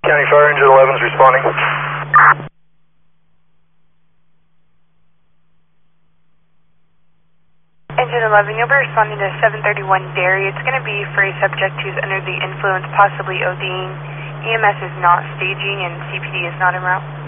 County Fire Engine 11 is responding. Engine 11, you'll be responding to 731 Dairy. It's going to be for a subject who's under the influence, possibly ODing. EMS is not staging and CPD is not en route.